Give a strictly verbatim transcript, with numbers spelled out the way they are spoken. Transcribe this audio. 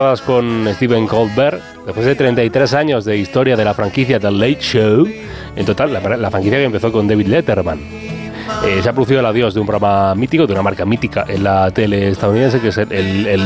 con Stephen Colbert, después de treinta y tres años de historia de la franquicia The Late Show, en total, la, la franquicia que empezó con David Letterman. Eh, se ha producido el adiós de un programa mítico, de una marca mítica en la tele estadounidense, que es el, el, el